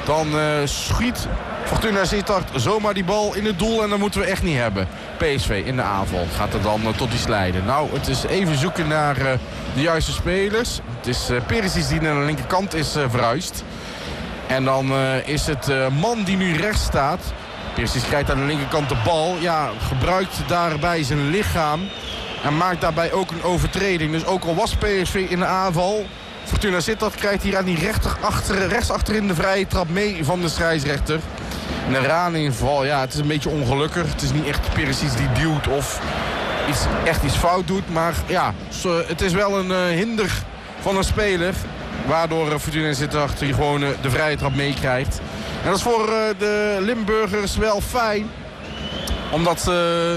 dan schiet Fortuna Sittard zomaar die bal in het doel. En dat moeten we echt niet hebben. PSV in de aanval gaat er dan tot die slijden. Nou, het is even zoeken naar de juiste spelers. Het is Perisic die naar de linkerkant is verhuisd. En dan is het man die nu rechts staat. Perisic krijgt aan de linkerkant de bal. Ja, gebruikt daarbij zijn lichaam. En maakt daarbij ook een overtreding. Dus ook al was PSV in de aanval, Fortuna Sittard krijgt hier aan die rechts achterin de vrije trap mee van de scheidsrechter. En een raninval, ja, het is een beetje ongelukkig. Het is niet echt Perisic die duwt of iets fout doet. Maar ja, het is wel een hinder van een speler. Waardoor Fortuna Sittard hier gewoon de vrije trap meekrijgt. En dat is voor de Limburgers wel fijn. Omdat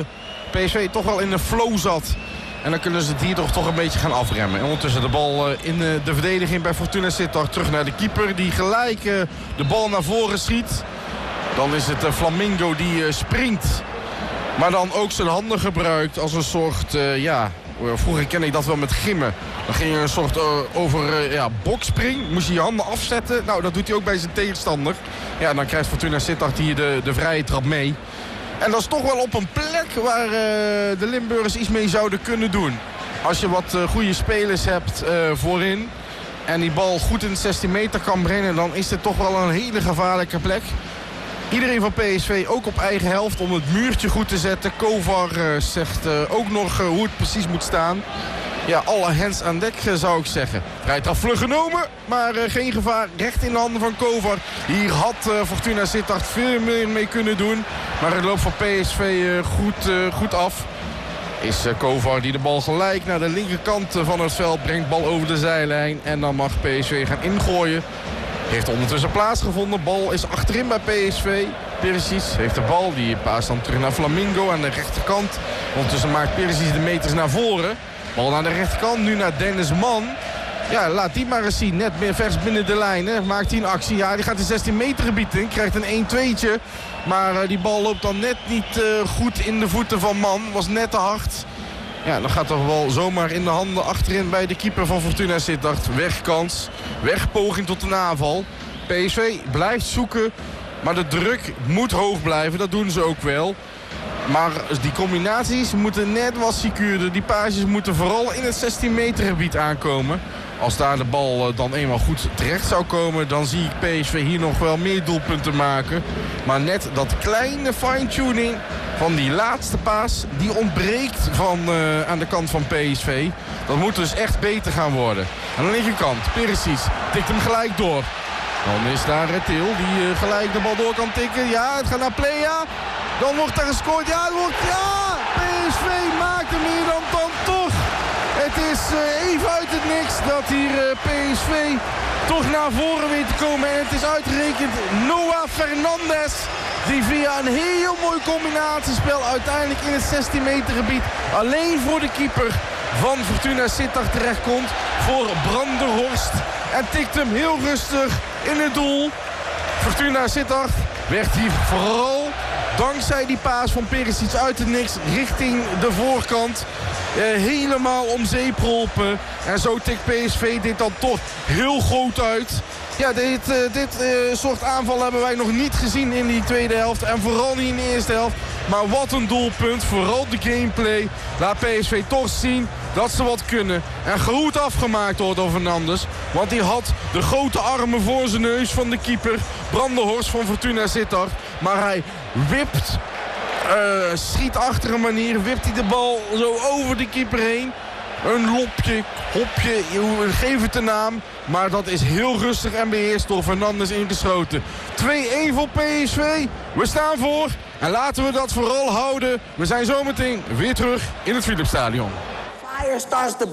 PSV toch wel in de flow zat. En dan kunnen ze het hier toch een beetje gaan afremmen. En ondertussen de bal in de verdediging bij Fortuna Sittard. Terug naar de keeper die gelijk de bal naar voren schiet. Dan is het Flamingo die springt. Maar dan ook zijn handen gebruikt als een soort, vroeger ken ik dat wel met gimmen. Dan ging je een soort bokspring. Moest je je handen afzetten. Nou, dat doet hij ook bij zijn tegenstander. Ja, dan krijgt Fortuna Sittard hier de vrije trap mee. En dat is toch wel op een plek waar de Limburgers iets mee zouden kunnen doen. Als je wat goede spelers hebt voorin en die bal goed in de 16 meter kan brengen, dan is dit toch wel een hele gevaarlijke plek. Iedereen van PSV ook op eigen helft om het muurtje goed te zetten. Kovar zegt ook nog hoe het precies moet staan. Ja, alle hands aan dek zou ik zeggen. Vrij trap vlug genomen, maar geen gevaar. Recht in de handen van Kovar. Hier had Fortuna Sittard veel meer mee kunnen doen. Maar het loopt van PSV goed af. Is Kovar die de bal gelijk naar de linkerkant van het veld brengt. Bal over de zijlijn en dan mag PSV gaan ingooien. Heeft ondertussen plaatsgevonden. Bal is achterin bij PSV. Perisic heeft de bal. Die paast dan terug naar Flamingo aan de rechterkant. Ondertussen maakt Perisic de meters naar voren. Bal naar de rechterkant. Nu naar Dennis Mann. Ja, laat die maar eens zien. Net meer vers binnen de lijnen. Maakt hij een actie. Ja, die gaat de 16 meter gebied in. Krijgt een 1-2'tje. Maar die bal loopt dan net niet goed in de voeten van Mann. Was net te hard. Ja, dan gaat toch wel zomaar in de handen achterin bij de keeper van Fortuna Sittard. Wegkans. Wegpoging tot een aanval. PSV blijft zoeken. Maar de druk moet hoog blijven. Dat doen ze ook wel. Maar die combinaties moeten net wat secuurder. Die paasjes moeten vooral in het 16 meter gebied aankomen. Als daar de bal dan eenmaal goed terecht zou komen, dan zie ik PSV hier nog wel meer doelpunten maken. Maar net dat kleine fine-tuning van die laatste paas, die ontbreekt aan de kant van PSV. Dat moet dus echt beter gaan worden. Aan de linkerkant, Perisic tikt hem gelijk door. Dan is daar Til die gelijk de bal door kan tikken. Ja, het gaat naar Plea. Dan wordt er gescoord. Ja, PSV maakt hem hier dan toch. Het is even uit het niks dat hier PSV toch naar voren weet te komen. En het is uitgerekend Noah Fernandes die via een heel mooi combinatiespel uiteindelijk in het 16 meter gebied alleen voor de keeper van Fortuna Sittard terechtkomt. Voor Brandenhorst. En tikt hem heel rustig in het doel. Fortuna Sittard werd hier vooral dankzij die paas van Perisic uit het niks richting de voorkant helemaal om zeep geholpen. En zo tikt PSV dit dan toch heel groot uit. Ja, dit soort aanval hebben wij nog niet gezien in die tweede helft. En vooral niet in de eerste helft. Maar wat een doelpunt. Vooral de gameplay. Laat PSV toch zien dat ze wat kunnen. En goed afgemaakt door Fernandes. Want hij had de grote armen voor zijn neus van de keeper. Brandenhorst van Fortuna Sittard. Maar hij wipt. Schiet achter een manier. Wipt hij de bal zo over de keeper heen. Een lopje, hopje, geef het de naam. Maar dat is heel rustig en beheerst door Fernandes ingeschoten. 2-1 voor PSV. We staan voor. En laten we dat vooral houden. We zijn zometeen weer terug in het Philipsstadion. Fire starts the